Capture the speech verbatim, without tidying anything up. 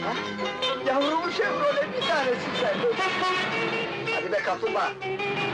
Yavrumun Chevrolet bir tanesi sende! Hadi be kaplumbağa!